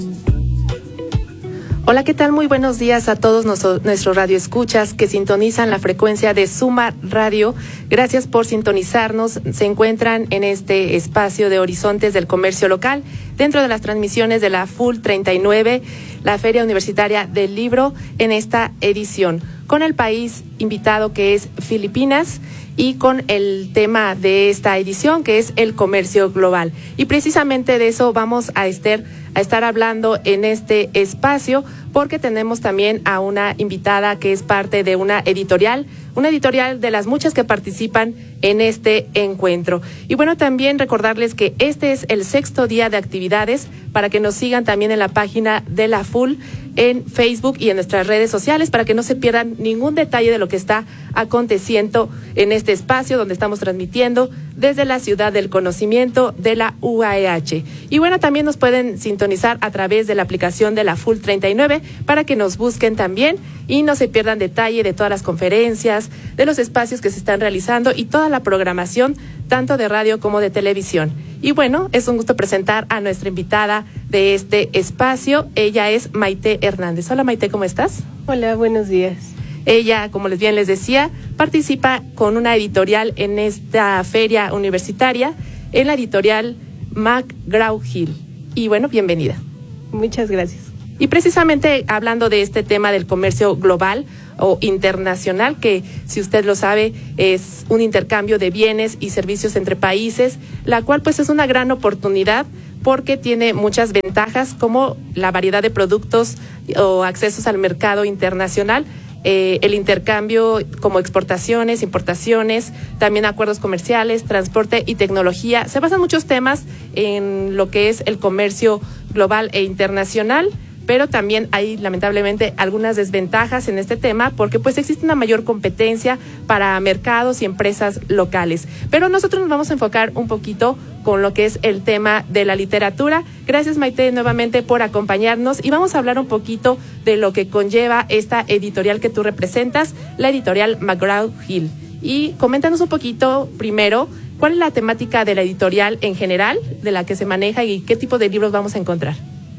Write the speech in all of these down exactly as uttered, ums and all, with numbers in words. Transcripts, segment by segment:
Hola, ¿qué tal? Muy buenos días a todos nuestros radioescuchas que sintonizan la frecuencia de Suma Radio. Gracias por sintonizarnos. Se encuentran en este espacio de Horizontes del Comercio Local, dentro de las transmisiones de la F U L treinta y nueve, la Feria Universitaria del Libro, en esta edición, con el país invitado que es Filipinas y con el tema de esta edición que es el comercio global. Y precisamente de eso vamos a estar, a estar hablando en este espacio, porque tenemos también a una invitada que es parte de una editorial, una editorial de las muchas que participan en este encuentro. Y bueno, también recordarles que este es el sexto día de actividades, para que nos sigan también en la página de la F U L, en Facebook y en nuestras redes sociales, para que no se pierdan ningún detalle de lo que está aconteciendo en este espacio donde estamos transmitiendo desde la Ciudad del Conocimiento de la U A E H. Y bueno, también nos pueden sintonizar a través de la aplicación de la F U L treinta y nueve para que nos busquen también y no se pierdan detalle de todas las conferencias, de los espacios que se están realizando y toda la programación, tanto de radio como de televisión. Y bueno, es un gusto presentar a nuestra invitada de este espacio. Ella es Maite Hernández. Hola Maite, ¿cómo estás? Hola, buenos días. Ella, como les bien les decía, participa con una editorial en esta feria universitaria, en la editorial McGraw-Hill. Y bueno, bienvenida. Muchas gracias. Y precisamente hablando de este tema del comercio global o internacional, que si usted lo sabe es un intercambio de bienes y servicios entre países, la cual pues es una gran oportunidad porque tiene muchas ventajas, como la variedad de productos o accesos al mercado internacional, eh, el intercambio como exportaciones, importaciones, también acuerdos comerciales, transporte y tecnología. Se basan muchos temas en lo que es el comercio global e internacional, pero también hay lamentablemente algunas desventajas en este tema porque pues existe una mayor competencia para mercados y empresas locales. Pero nosotros nos vamos a enfocar un poquito con lo que es el tema de la literatura. Gracias Maite nuevamente por acompañarnos y vamos a hablar un poquito de lo que conlleva esta editorial que tú representas, la editorial McGraw-Hill. Y coméntanos un poquito primero, ¿cuál es la temática de la editorial en general, de la que se maneja y qué tipo de libros vamos a encontrar?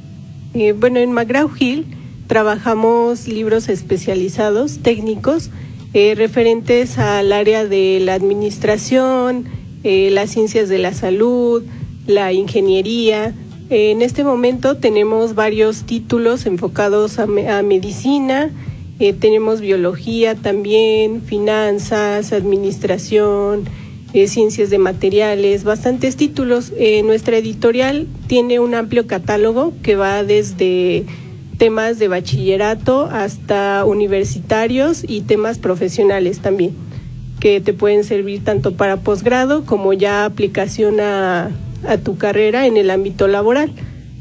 Eh, bueno, en McGraw-Hill trabajamos libros especializados, técnicos, eh, referentes al área de la administración, eh, las ciencias de la salud, la ingeniería. Eh, en este momento tenemos varios títulos enfocados a, me- a medicina, eh, tenemos biología también, finanzas, administración, Eh, ciencias de materiales, bastantes títulos. Eh, nuestra editorial tiene un amplio catálogo que va desde temas de bachillerato hasta universitarios y temas profesionales también, que te pueden servir tanto para posgrado como ya aplicación a, a tu carrera en el ámbito laboral.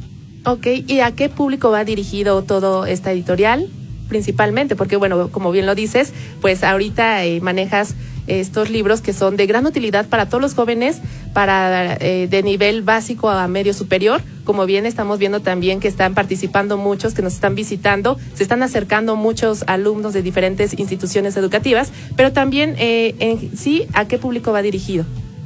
Ok, ¿y a qué público va dirigido todo esta editorial? Principalmente, porque bueno, como bien lo dices, pues ahorita eh, manejas estos libros que son de gran utilidad para todos los jóvenes, para eh, de nivel básico a medio superior. Como bien estamos viendo también que están participando muchos, que nos están visitando, se están acercando muchos alumnos de diferentes instituciones educativas, pero también eh, en sí, ¿a qué público va dirigido?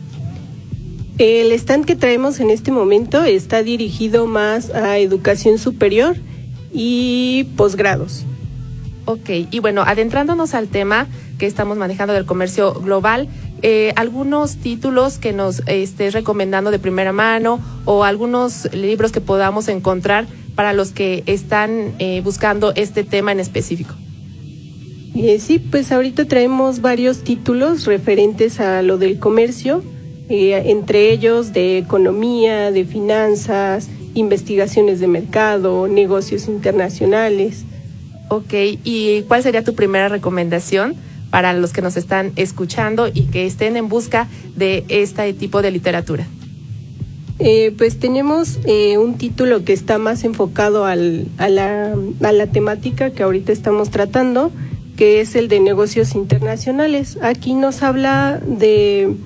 El stand que traemos en este momento está dirigido más a educación superior y posgrados. Ok, y bueno, adentrándonos al tema que estamos manejando del comercio global, eh, algunos títulos que nos eh, estés recomendando de primera mano o algunos libros que podamos encontrar para los que están eh, buscando este tema en específico. Eh, sí, pues ahorita traemos varios títulos referentes a lo del comercio, eh, entre ellos de economía, de finanzas, investigaciones de mercado, negocios internacionales. Ok, ¿y cuál sería tu primera recomendación para los que nos están escuchando y que estén en busca de este tipo de literatura? Eh, pues tenemos eh, un título que está más enfocado al, a, la, a la temática que ahorita estamos tratando, que es el de negocios internacionales. Aquí nos habla de,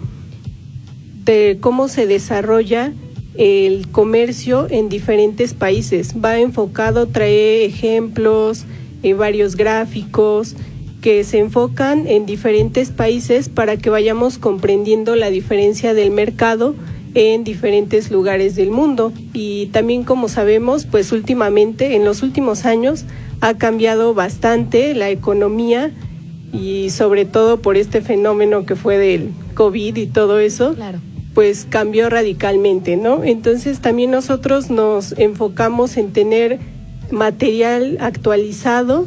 de cómo se desarrolla el comercio en diferentes países. Va enfocado, trae ejemplos, eh, varios gráficos que se enfocan en diferentes países para que vayamos comprendiendo la diferencia del mercado en diferentes lugares del mundo. Y también, como sabemos, pues últimamente, en los últimos años, ha cambiado bastante la economía y sobre todo por este fenómeno que fue del COVID y todo eso, claro, pues cambió radicalmente, ¿no? Entonces también nosotros nos enfocamos en tener material actualizado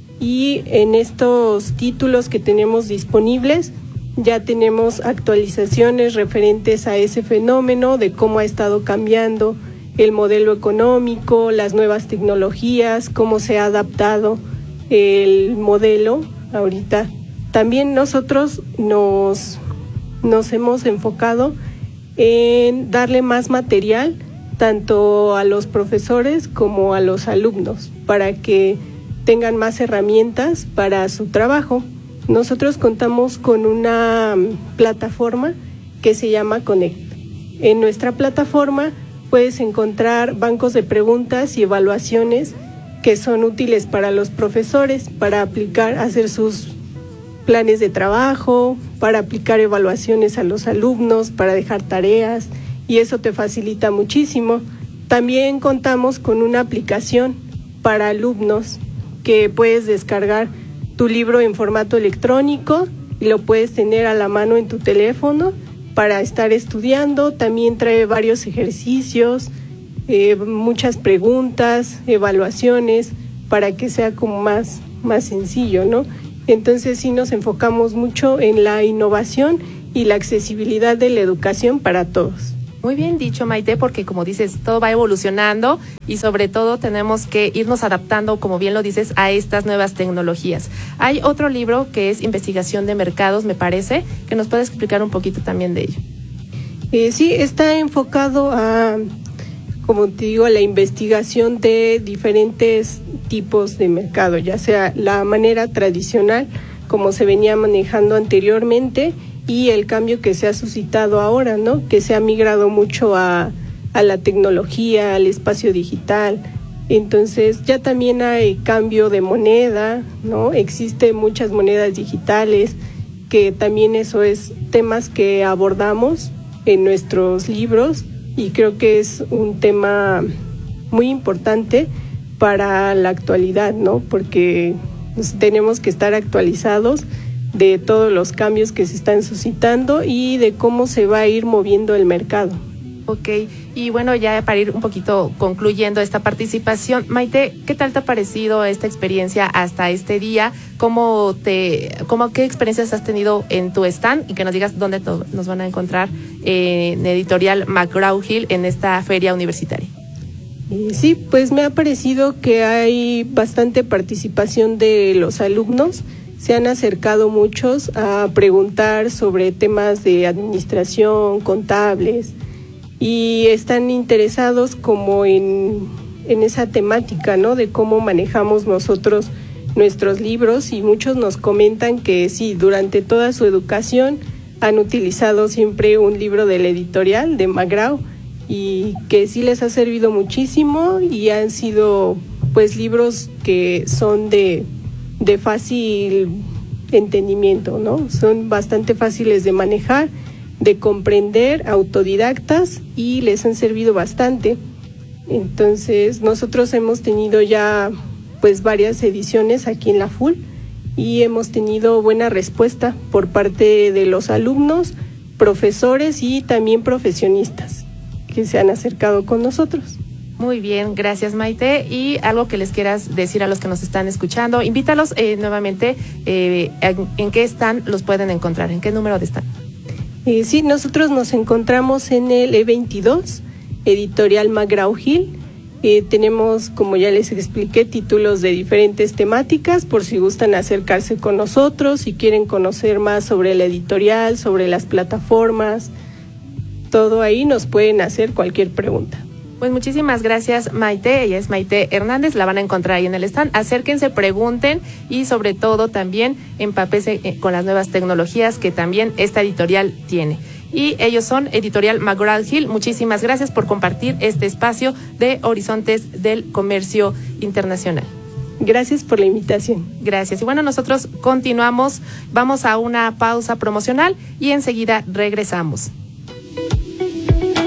y en estos títulos que tenemos disponibles ya tenemos actualizaciones referentes a ese fenómeno, de cómo ha estado cambiando el modelo económico, las nuevas tecnologías, cómo se ha adaptado el modelo ahorita. También nosotros nos, nos hemos enfocado en darle más material tanto a los profesores como a los alumnos para que tengan más herramientas para su trabajo. Nosotros contamos con una plataforma que se llama Connect. En nuestra plataforma puedes encontrar bancos de preguntas y evaluaciones que son útiles para los profesores, para aplicar, hacer sus planes de trabajo, para aplicar evaluaciones a los alumnos, para dejar tareas, y eso te facilita muchísimo. También contamos con una aplicación para alumnos que puedes descargar tu libro en formato electrónico y lo puedes tener a la mano en tu teléfono para estar estudiando. También trae varios ejercicios, eh, muchas preguntas, evaluaciones, para que sea como más, más sencillo, ¿no? Entonces sí nos enfocamos mucho en la innovación y la accesibilidad de la educación para todos. Muy bien dicho, Maite, porque como dices, todo va evolucionando y sobre todo tenemos que irnos adaptando, como bien lo dices, a estas nuevas tecnologías. Hay otro libro que es Investigación de Mercados, me parece, que nos puedes explicar un poquito también de ello. Eh, sí, está enfocado a, como te digo, a la investigación de diferentes tipos de mercado, ya sea la manera tradicional, como se venía manejando anteriormente, y el cambio que se ha suscitado ahora, ¿no? Que se ha migrado mucho a, a la tecnología, al espacio digital. Entonces ya también hay cambio de moneda, ¿no? Existen muchas monedas digitales, que también eso es temas que abordamos en nuestros libros, y creo que es un tema muy importante para la actualidad, ¿no? Porque pues, tenemos que estar actualizados de todos los cambios que se están suscitando y de cómo se va a ir moviendo el mercado. Ok, y bueno, ya para ir un poquito concluyendo esta participación, Maite, ¿qué tal te ha parecido esta experiencia hasta este día? ¿Cómo te, cómo, qué experiencias has tenido en tu stand? Y que nos digas dónde to- nos van a encontrar eh, en Editorial McGraw-Hill en esta feria universitaria. Eh, sí, pues me ha parecido que hay bastante participación de los alumnos. Se han acercado muchos a preguntar sobre temas de administración, contables, y están interesados como en, en esa temática, ¿no? De cómo manejamos nosotros nuestros libros, y muchos nos comentan que sí, durante toda su educación han utilizado siempre un libro de la editorial de McGraw y que sí les ha servido muchísimo, y han sido pues libros que son de de fácil entendimiento, ¿no? Son bastante fáciles de manejar, de comprender, autodidactas, y les han servido bastante. Entonces, nosotros hemos tenido ya pues varias ediciones aquí en la F U L y hemos tenido buena respuesta por parte de los alumnos, profesores y también profesionistas que se han acercado con nosotros. Muy bien, gracias, Maite. Y algo que les quieras decir a los que nos están escuchando, invítalos eh, nuevamente, eh, en, en qué stand los pueden encontrar, en qué número de stand. Eh, sí, nosotros nos encontramos en el E veintidós, Editorial McGraw-Hill. Eh, tenemos, como ya les expliqué, títulos de diferentes temáticas, por si gustan acercarse con nosotros, si quieren conocer más sobre la editorial, sobre las plataformas, todo ahí nos pueden hacer cualquier pregunta. Pues muchísimas gracias, Maite. Ella es Maite Hernández, la van a encontrar ahí en el stand. Acérquense, pregunten y sobre todo también empápense con las nuevas tecnologías que también esta editorial tiene. Y ellos son Editorial McGraw-Hill. Muchísimas gracias por compartir este espacio de Horizontes del Comercio Internacional. Gracias por la invitación. Gracias. Y bueno, nosotros continuamos, vamos a una pausa promocional y enseguida regresamos.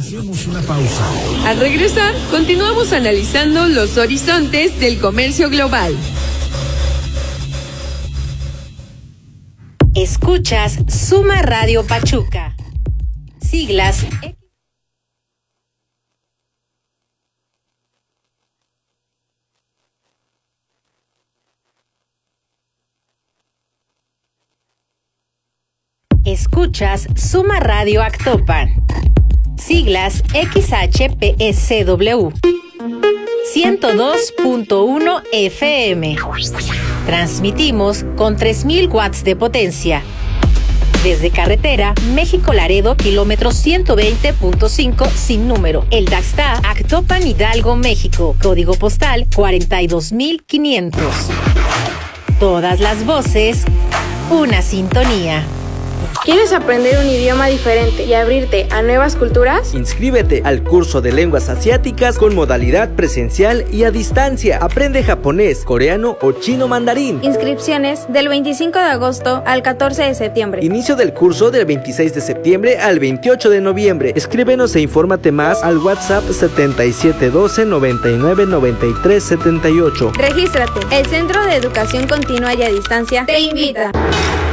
Hacemos una pausa. Al regresar, continuamos analizando los horizontes del comercio global. Escuchas Suma Radio Pachuca. Siglas Escuchas Suma Radio Actopan. Siglas X H P S W. ciento dos punto uno F M. Transmitimos con tres mil watts de potencia. Desde carretera, México-Laredo, kilómetro ciento veinte punto cinco, sin número. El Daxta, Actopan, Hidalgo, México. Código postal cuarenta y dos mil quinientos. Todas las voces, una sintonía. ¿Quieres aprender un idioma diferente y abrirte a nuevas culturas? Inscríbete al curso de lenguas asiáticas con modalidad presencial y a distancia. Aprende japonés, coreano o chino mandarín. Inscripciones del veinticinco de agosto al catorce de septiembre. Inicio del curso del veintiséis de septiembre al veintiocho de noviembre. Escríbenos e infórmate más al WhatsApp setenta y siete doce noventa y nueve noventa y tres setenta y ocho. Regístrate. El Centro de Educación Continua y a Distancia te invita.